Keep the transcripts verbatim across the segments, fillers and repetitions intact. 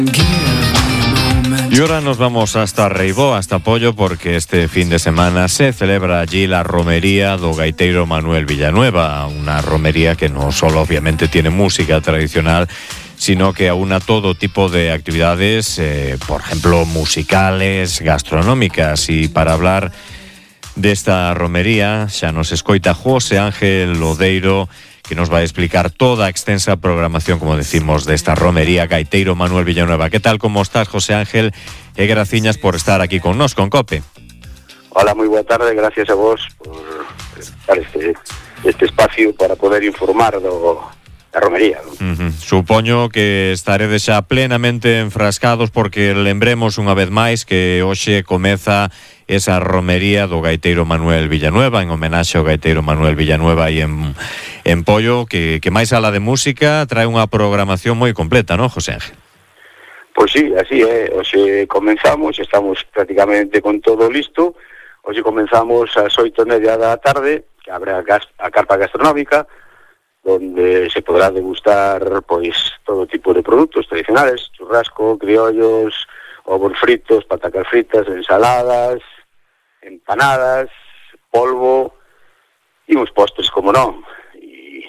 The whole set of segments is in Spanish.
Y ahora nos vamos hasta Reibó, hasta Pollo, porque este fin de semana se celebra allí la romería do gaiteiro Manuel Villanueva, una romería que no solo obviamente tiene música tradicional, sino que aúna todo tipo de actividades, eh, por ejemplo, musicales, gastronómicas. Y para hablar de esta romería, xa nos escoita José Ángel Lodeiro, que nos va a explicar toda a extensa programación, como decimos, de esta romería gaiteiro Manuel Villanueva. ¿Qué tal, cómo estás, José Ángel? E graciñas por estar aquí con nos, con COPE. Hola, moi boa tarde, gracias a vos por dar este, este espacio para poder informar do, da romería. ¿No? Uh-huh. Supoño que estaredes xa plenamente enfrascados, porque lembremos unha vez máis que hoxe comeza esa romería do gaiteiro Manuel Villanueva, en homenaxe ao gaiteiro Manuel Villanueva aí en, en Pollo, que, que máis ala de música trae unha programación moi completa, non, José Ángel? Pois sí, así é, hoxe comenzamos, estamos prácticamente con todo listo, hoxe comenzamos ás oito e media da tarde, que abre a, gas, a carpa gastronómica, donde se podrá degustar pois todo tipo de produtos tradicionales, churrasco, criollos, ovos fritos, patacas fritas, ensaladas, empanadas, polvo e uns postres, como non. E,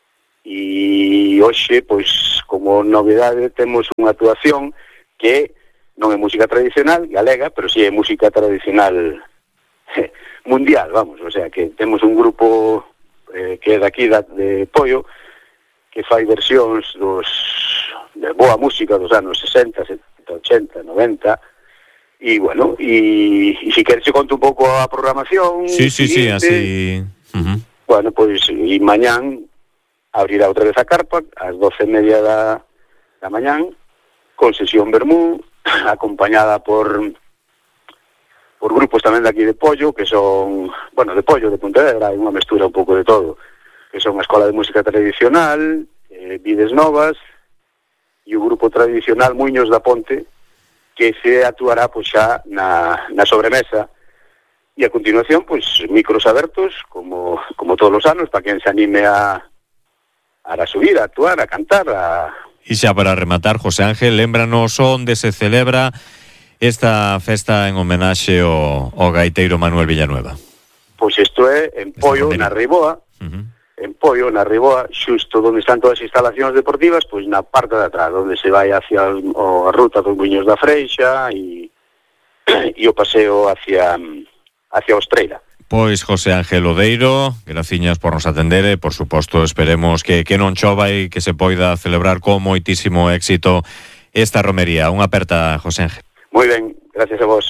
e hoxe, pois, como novedade, temos unha actuación que non é música tradicional galega, pero si sí é música tradicional mundial, vamos, o sea, que temos un grupo eh, que é daqui da, de Pollo, que fai versións dos de boa música dos anos sesenta, setenta, ochenta, noventa. Y bueno, y, y si queres te conto un pouco a programación. Sí, sí, sí, así. Uh-huh. Bueno, pois, pues, e mañán abrirá outra vez a carpa ás doce e media da, da mañán, con sesión vermú, acompañada por por grupos tamén de aquí de Pollo, que son, bueno, de Pollo, de Pontevedra, hai unha mestura un pouco de todo, que son a Escola de Música Tradicional, eh, Vides Novas, e o grupo tradicional Muiños da Ponte, que se actuará pois xa na, na sobremesa, e a continuación pois micros abertos como como todos os anos para quen se anime a a subir, a actuar, a cantar, a... E xa para rematar, José Ángel, lémbranos onde se celebra esta festa en homenaxe ao, ao gaiteiro Manuel Villanueva. Pois isto é en Pollo, na Riboa, uh-huh. en Pollo, na Riboa, xusto onde están todas as instalacións deportivas, pois na parte de atrás, onde se vai hacia o, a ruta dos Muiños da Freixa e, e o paseo hacia, hacia Ostreira. Pois José Ángel Lodeiro, graciñas por nos atender e, por suposto, esperemos que, que non chova e que se poida celebrar con moitísimo éxito esta romería. Unha aperta, José Ángel. Moi ben, gracias a vos.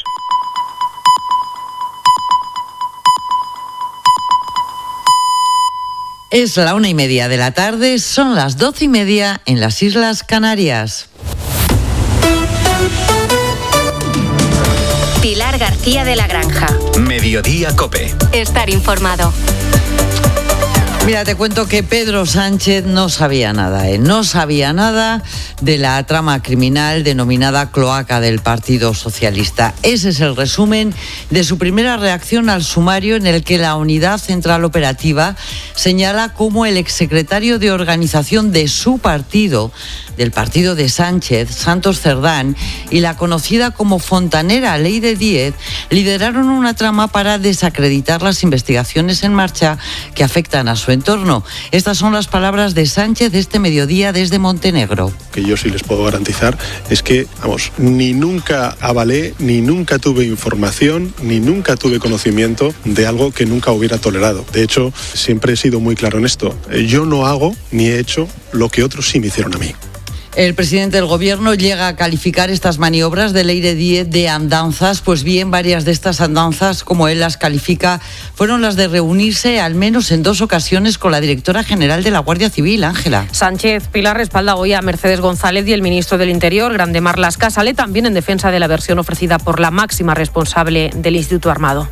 Es la una y media de la tarde, son las doce y media en las Islas Canarias. Pilar García de la Granja. Mediodía COPE. Estar informado. Mira, te cuento que Pedro Sánchez no sabía nada, ¿eh? No sabía nada de la trama criminal denominada Cloaca del Partido Socialista. Ese es el resumen de su primera reacción al sumario, en el que la Unidad Central Operativa señala cómo el exsecretario de organización de su partido, del partido de Sánchez, Santos Cerdán, y la conocida como fontanera Leire Díez, lideraron una trama para desacreditar las investigaciones en marcha que afectan a su entorno. Estas son las palabras de Sánchez este mediodía desde Montenegro. Que yo sí les puedo garantizar es que, vamos, ni nunca avalé, ni nunca tuve información, ni nunca tuve conocimiento de algo que nunca hubiera tolerado. De hecho, siempre he sido muy claro en esto. Yo no hago ni he hecho lo que otros sí me hicieron a mí. El presidente del gobierno llega a calificar estas maniobras de Leire Díez de andanzas. Pues bien, varias de estas andanzas, como él las califica, fueron las de reunirse al menos en dos ocasiones con la directora general de la Guardia Civil, Ángela. Sánchez Pilar respalda hoy a Mercedes González y el ministro del Interior, Grande Marlaska, sale también en defensa de la versión ofrecida por la máxima responsable del Instituto Armado.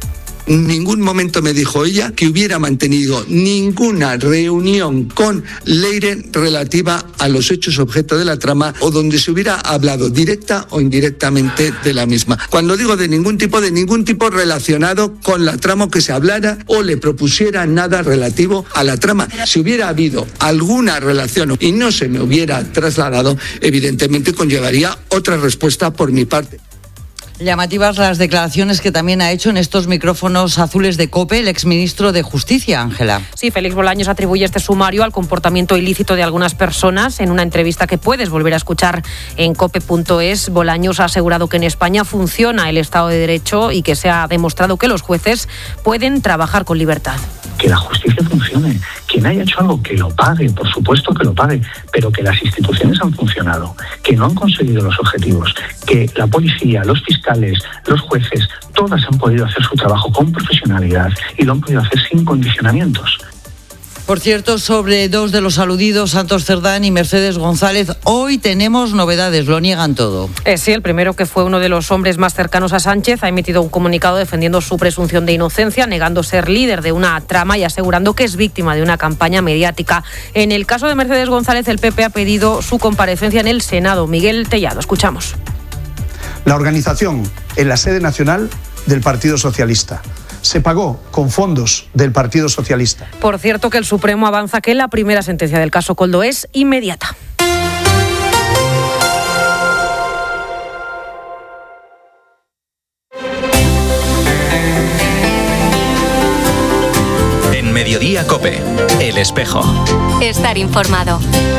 En ningún momento me dijo ella que hubiera mantenido ninguna reunión con Leire relativa a los hechos objeto de la trama o donde se hubiera hablado directa o indirectamente de la misma. Cuando digo de ningún tipo, de ningún tipo relacionado con la trama, que se hablara o le propusiera nada relativo a la trama. Si hubiera habido alguna relación y no se me hubiera trasladado, evidentemente conllevaría otra respuesta por mi parte. Llamativas las declaraciones que también ha hecho en estos micrófonos azules de COPE el exministro de Justicia, Ángela. Sí, Félix Bolaños atribuye este sumario al comportamiento ilícito de algunas personas. En una entrevista que puedes volver a escuchar en cope punto es, Bolaños ha asegurado que en España funciona el Estado de Derecho y que se ha demostrado que los jueces pueden trabajar con libertad. Que la justicia funcione. Quien haya hecho algo, que lo pague, por supuesto que lo pague, pero que las instituciones han funcionado, que no han conseguido los objetivos, que la policía, los fiscales, los jueces, todas han podido hacer su trabajo con profesionalidad y lo han podido hacer sin condicionamientos. Por cierto, sobre dos de los aludidos, Santos Cerdán y Mercedes González, hoy tenemos novedades, lo niegan todo. Eh, sí, el primero, que fue uno de los hombres más cercanos a Sánchez, ha emitido un comunicado defendiendo su presunción de inocencia, negando ser líder de una trama y asegurando que es víctima de una campaña mediática. En el caso de Mercedes González, el P P ha pedido su comparecencia en el Senado. Miguel Tellado, escuchamos. La organización en la sede nacional del Partido Socialista se pagó con fondos del Partido Socialista. Por cierto, que el Supremo avanza que la primera sentencia del caso Koldo es inmediata. En Mediodía COPE, El Espejo. Estar informado.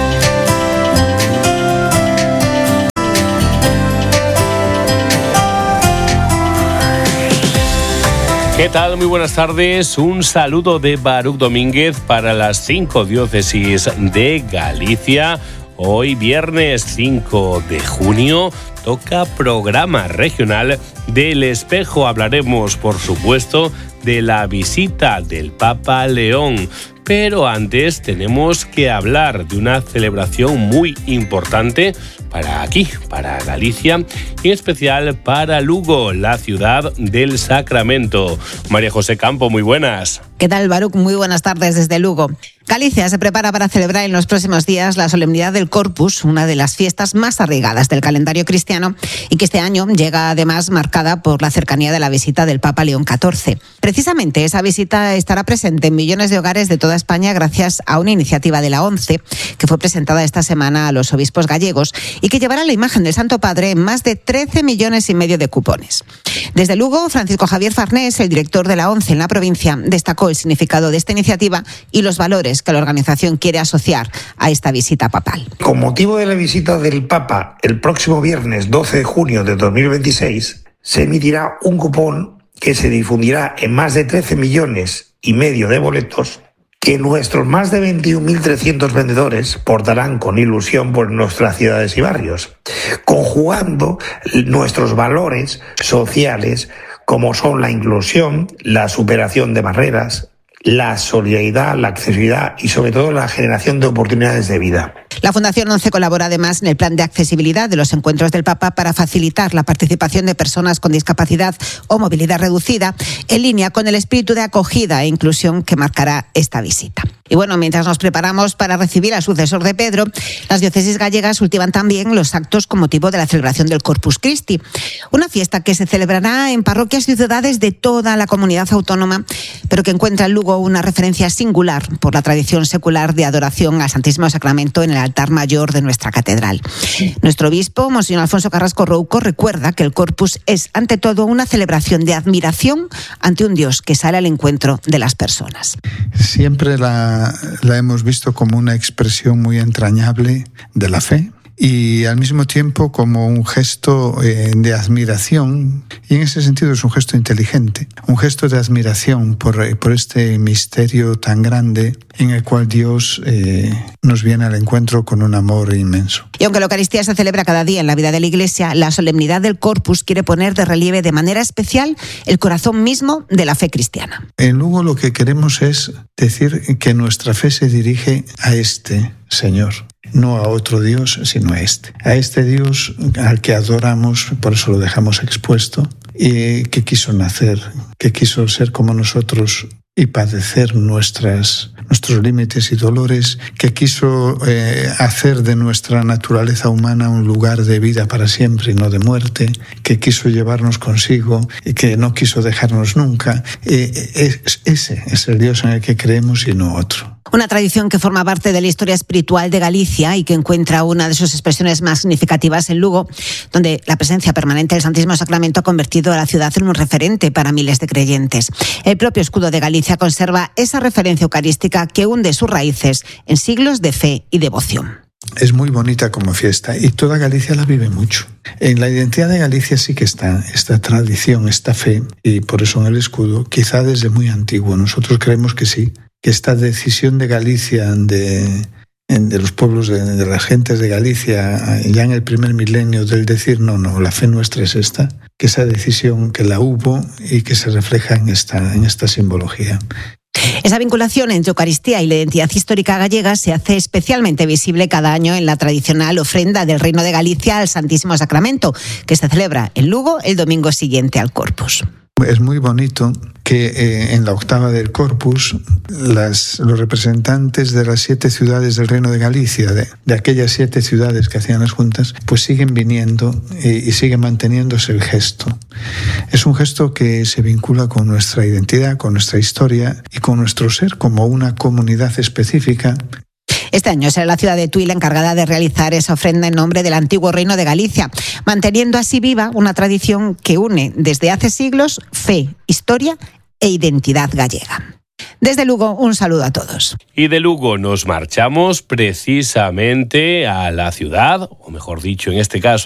¿Qué tal? Muy buenas tardes. Un saludo de Baruch Domínguez para las cinco diócesis de Galicia. Hoy, viernes cinco de junio, toca programa regional del Espejo. Hablaremos, por supuesto, de la visita del Papa León. Pero antes tenemos que hablar de una celebración muy importante para aquí, para Galicia, y en especial para Lugo, la ciudad del Sacramento. María José Campo, muy buenas. ¿Qué tal, Baruch? Muy buenas tardes desde Lugo. Galicia se prepara para celebrar en los próximos días la solemnidad del Corpus, una de las fiestas más arraigadas del calendario cristiano y que este año llega además marcada por la cercanía de la visita del Papa León catorce. Precisamente esa visita estará presente en millones de hogares de toda España gracias a una iniciativa de la ONCE que fue presentada esta semana a los obispos gallegos y que llevará la imagen del Santo Padre en más de trece millones y medio de cupones. Desde Lugo, Francisco Javier Farnés, el director de la ONCE en la provincia, destacó el significado de esta iniciativa y los valores que la organización quiere asociar a esta visita papal. Con motivo de la visita del Papa el próximo viernes doce de junio de dos mil veintiséis, se emitirá un cupón que se difundirá en más de trece millones y medio de boletos que nuestros más de veintiún mil trescientos vendedores portarán con ilusión por nuestras ciudades y barrios, conjugando nuestros valores sociales como son la inclusión, la superación de barreras, la solidaridad, la accesibilidad y sobre todo la generación de oportunidades de vida. La Fundación ONCE colabora además en el plan de accesibilidad de los encuentros del Papa para facilitar la participación de personas con discapacidad o movilidad reducida, en línea con el espíritu de acogida e inclusión que marcará esta visita. Y bueno, mientras nos preparamos para recibir al sucesor de Pedro, las diócesis gallegas ultiman también los actos con motivo de la celebración del Corpus Christi, una fiesta que se celebrará en parroquias y ciudades de toda la comunidad autónoma, pero que encuentra en Lugo una referencia singular por la tradición secular de adoración al Santísimo Sacramento en el altar mayor de nuestra catedral. Nuestro obispo, Monseñor Alfonso Carrasco Rouco, recuerda que el Corpus es ante todo una celebración de admiración ante un Dios que sale al encuentro de las personas. Siempre la, la hemos visto como una expresión muy entrañable de la fe y al mismo tiempo como un gesto eh, de admiración, y en ese sentido es un gesto inteligente, un gesto de admiración por, por este misterio tan grande en el cual Dios eh, nos viene al encuentro con un amor inmenso. Y aunque la Eucaristía se celebra cada día en la vida de la Iglesia, la solemnidad del Corpus quiere poner de relieve de manera especial el corazón mismo de la fe cristiana. En Lugo lo que queremos es decir que nuestra fe se dirige a este Señor, no a otro Dios, sino a este. A este Dios al que adoramos, por eso lo dejamos expuesto, eh, que quiso nacer, que quiso ser como nosotros y padecer nuestras, nuestros límites y dolores, que quiso eh, hacer de nuestra naturaleza humana un lugar de vida para siempre y no de muerte, que quiso llevarnos consigo y que no quiso dejarnos nunca. Eh, es, ese es el Dios en el que creemos y no otro. Una tradición que forma parte de la historia espiritual de Galicia y que encuentra una de sus expresiones más significativas en Lugo, donde la presencia permanente del Santísimo Sacramento ha convertido a la ciudad en un referente para miles de creyentes. El propio escudo de Galicia conserva esa referencia eucarística que hunde sus raíces en siglos de fe y devoción. Es muy bonita como fiesta y toda Galicia la vive mucho. En la identidad de Galicia sí que está esta tradición, esta fe, y por eso en el escudo, quizá desde muy antiguo. Nosotros creemos que sí, que esta decisión de Galicia, de, de los pueblos, de, de las gentes de Galicia, ya en el primer milenio, del decir no, no, la fe nuestra es esta, que esa decisión que la hubo y que se refleja en esta, en esta simbología. Esa vinculación entre Eucaristía y la identidad histórica gallega se hace especialmente visible cada año en la tradicional ofrenda del Reino de Galicia al Santísimo Sacramento, que se celebra en Lugo el domingo siguiente al Corpus. Es muy bonito que eh, en la octava del Corpus las, los representantes de las siete ciudades del Reino de Galicia, de, de aquellas siete ciudades que hacían las juntas, pues siguen viniendo eh, y sigue manteniéndose el gesto. Es un gesto que se vincula con nuestra identidad, con nuestra historia y con nuestro ser como una comunidad específica. Este año será la ciudad de Tui la encargada de realizar esa ofrenda en nombre del antiguo Reino de Galicia, manteniendo así viva una tradición que une desde hace siglos fe, historia e identidad gallega. Desde Lugo, un saludo a todos. Y de Lugo nos marchamos precisamente a la ciudad, o mejor dicho, en este caso,